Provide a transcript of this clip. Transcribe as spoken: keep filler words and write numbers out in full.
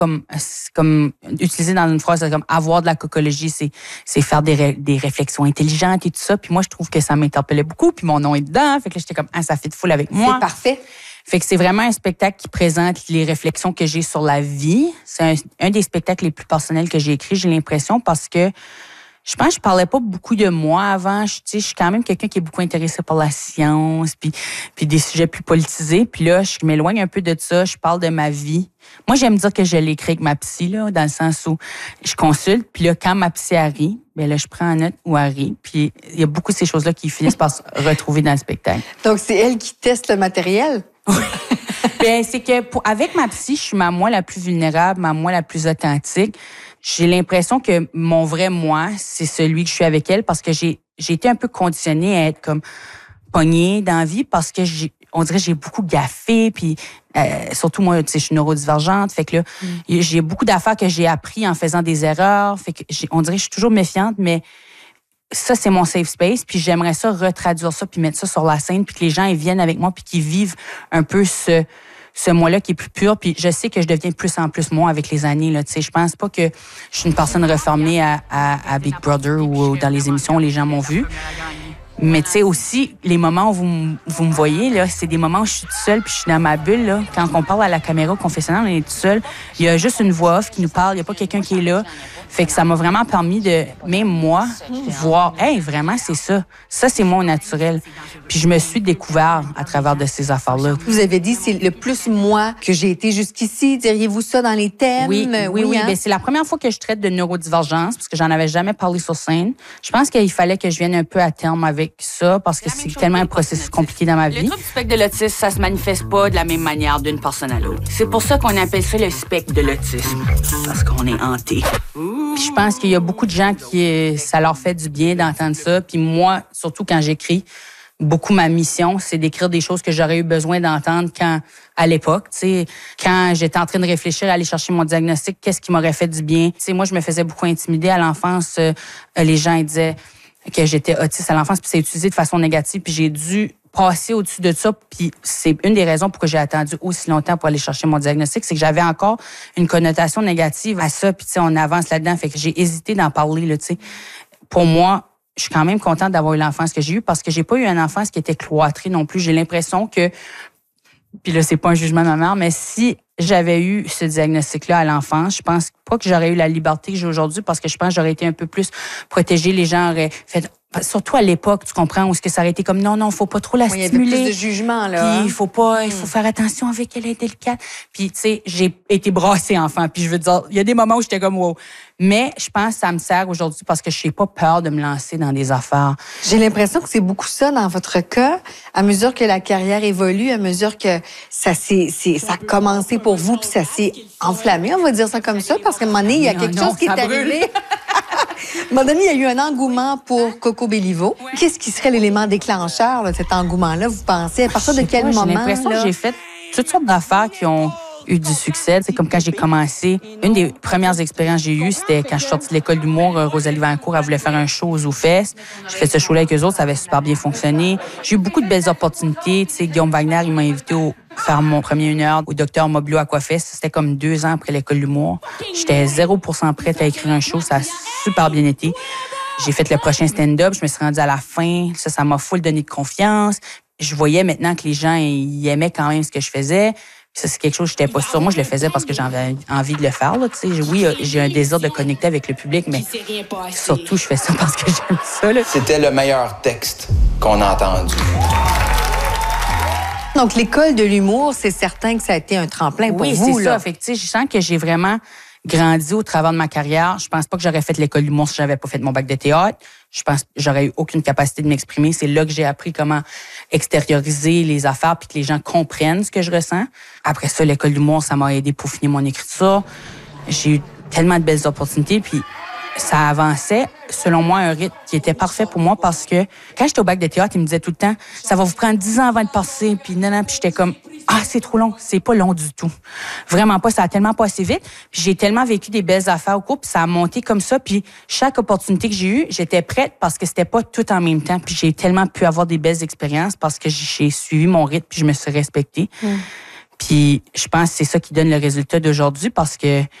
Comme, comme utilisé dans une phrase, c'est comme avoir de la cocologie, c'est, c'est faire des, ré, des réflexions intelligentes et tout ça. Puis moi, je trouve que ça m'interpellait beaucoup. Puis mon nom est dedans. Fait que là, j'étais comme, ah, ça fit full avec moi. C'est parfait. Fait que c'est vraiment un spectacle qui présente les réflexions que j'ai sur la vie. C'est un, un des spectacles les plus personnels que j'ai écrit, j'ai l'impression, parce que je pense que je parlais pas beaucoup de moi avant. Je, tu sais, je suis quand même quelqu'un qui est beaucoup intéressé par la science, puis, puis des sujets plus politisés. Puis là, je m'éloigne un peu de ça. Je parle de ma vie. Moi, j'aime dire que je l'ai écrit avec ma psy, là, dans le sens où je consulte. Puis là, quand ma psy arrive, bien là, je prends en note où elle rit. Puis il y a beaucoup de ces choses-là qui finissent par se retrouver dans le spectacle. Donc, c'est elle qui teste le matériel? Oui. Bien, c'est que pour, avec ma psy, je suis ma moi la plus vulnérable, ma moi la plus authentique. J'ai l'impression que mon vrai moi, c'est celui que je suis avec elle parce que j'ai, j'ai été un peu conditionnée à être comme pognée dans la vie parce que j'ai, on dirait que j'ai beaucoup gaffé, puis euh, surtout moi, tu sais, je suis neurodivergente, fait que là, mm. j'ai beaucoup d'affaires que j'ai appris en faisant des erreurs, fait que j'ai, on dirait que je suis toujours méfiante, mais ça, c'est mon safe space, puis j'aimerais ça retraduire ça, puis mettre ça sur la scène, puis que les gens ils viennent avec moi, puis qu'ils vivent un peu ce... ce moi-là qui est plus pur, puis je sais que je deviens de plus en plus moi avec les années. Là, tu sais, je pense pas que je suis une personne refermée à, à, à Big Brother ou dans les émissions où les gens m'ont vu. Mais tu sais aussi, les moments où vous, vous me voyez, là, c'est des moments où je suis toute seule puis je suis dans ma bulle. Là. Quand on parle à la caméra au confessionnal, on est tout seul. Il y a juste une voix off qui nous parle, il n'y a pas quelqu'un qui est là. Fait que ça m'a vraiment permis de, même moi, voir, hey, vraiment, c'est ça. Ça, c'est mon naturel. Puis je me suis découvert à travers de ces affaires-là. Vous avez dit, c'est le plus moi que j'ai été jusqu'ici. Diriez-vous ça dans les thèmes? Oui, oui, oui. oui. Hein? Bien, c'est la première fois que je traite de neurodivergence parce que j'en avais jamais parlé sur scène. Je pense qu'il fallait que je vienne un peu à terme avec ça parce que c'est tellement un processus compliqué dans ma vie. Le trouble du spectre de l'autisme, ça se manifeste pas de la même manière d'une personne à l'autre. C'est pour ça qu'on appelle ça le spectre de l'autisme. Parce qu'on est hanté. Puis je pense qu'il y a beaucoup de gens qui, ça leur fait du bien d'entendre ça. Puis moi, surtout quand j'écris, beaucoup ma mission, c'est d'écrire des choses que j'aurais eu besoin d'entendre quand, à l'époque, tu sais, quand j'étais en train de réfléchir à aller chercher mon diagnostic, qu'est-ce qui m'aurait fait du bien. Tu sais, moi, je me faisais beaucoup intimider à l'enfance. Euh, les gens ils disaient que j'étais autiste à l'enfance, puis c'est utilisé de façon négative, puis j'ai dû passer au-dessus de ça, puis c'est une des raisons pour que j'ai attendu aussi longtemps pour aller chercher mon diagnostic, c'est que j'avais encore une connotation négative à ça, puis tu sais, on avance là-dedans, fait que j'ai hésité d'en parler, là, tu sais. Pour moi, je suis quand même contente d'avoir eu l'enfance que j'ai eue parce que j'ai pas eu une enfance qui était cloîtrée non plus. J'ai l'impression que, puis là, c'est pas un jugement de ma mère, mais si j'avais eu ce diagnostic-là à l'enfance, je pense pas que j'aurais eu la liberté que j'ai aujourd'hui parce que je pense que j'aurais été un peu plus protégée. Les gens auraient fait... Surtout à l'époque, tu comprends, où est-ce que ça aurait été comme non, non, faut pas trop la oui, stimuler. Il y avait plus de jugement, là. Puis il faut pas, il faut faire attention avec elle, elle est délicate. Puis tu sais, j'ai été brassée enfant. Puis je veux dire, il y a des moments où j'étais comme wow. Mais je pense que ça me sert aujourd'hui parce que je n'ai pas peur de me lancer dans des affaires. J'ai l'impression que c'est beaucoup ça dans votre cas. À mesure que la carrière évolue, à mesure que ça s'est, c'est, ça a commencé pour vous puis ça s'est enflammé, on va dire ça comme ça, parce qu'à un moment donné, il y a quelque non, chose qui est ça brûle. arrivé. À un moment donné, il y a eu un engouement pour Coco Bellivo. Qu'est-ce qui serait l'élément déclencheur de cet engouement-là, vous pensez? À partir de quel pas, moment? J'ai l'impression là? que j'ai fait toutes sortes d'affaires qui ont eu du succès. C'est comme quand j'ai commencé. Une des premières expériences que j'ai eues, c'était quand je suis sortie de l'école d'humour. Rosalie Vancourt, elle voulait faire un show aux Zoufest. J'ai fait ce show-là avec eux autres. Ça avait super bien fonctionné. J'ai eu beaucoup de belles opportunités. Tu sais, Guillaume Wagner, il m'a invité au faire mon premier une heure au docteur Moblio Aquafest. C'était comme deux ans après l'école d'humour. J'étais zéro pour cent prête à écrire un show. Ça a super bien été. J'ai fait le prochain stand-up. Je me suis rendue à la fin. Ça, ça m'a full donné de confiance. Je voyais maintenant que les gens, ils aimaient quand même ce que je faisais. Ça, c'est quelque chose que j'étais pas sûre. Moi, je le faisais parce que j'avais envie de le faire. Là, tu sais. Oui, j'ai un désir de connecter avec le public, mais surtout, je fais ça parce que j'aime ça. Là. C'était le meilleur texte qu'on a entendu. Donc, l'école de l'humour, c'est certain que ça a été un tremplin pour oui, vous. Oui, c'est ça. Fait que, tu sais, je sens que j'ai vraiment grandi au travers de ma carrière. Je pense pas que j'aurais fait l'école d'humour si j'avais pas fait mon bac de théâtre. Je pense que j'aurais eu aucune capacité de m'exprimer. C'est là que j'ai appris comment extérioriser les affaires puis que les gens comprennent ce que je ressens. Après ça, l'école d'humour, ça m'a aidé pour finir mon écriture. J'ai eu tellement de belles opportunités puis ça avançait, selon moi, un rythme qui était parfait pour moi parce que quand j'étais au bac de théâtre, ils me disaient tout le temps « ça va vous prendre dix ans avant de passer », puis non, non, puis j'étais comme « ah, c'est trop long, c'est pas long du tout. » Vraiment pas, ça a tellement passé vite. Puis j'ai tellement vécu des belles affaires au cours, puis ça a monté comme ça, puis chaque opportunité que j'ai eue, j'étais prête parce que c'était pas tout en même temps, puis j'ai tellement pu avoir des belles expériences parce que j'ai suivi mon rythme, puis je me suis respectée. Mm. Puis je pense que c'est ça qui donne le résultat d'aujourd'hui parce que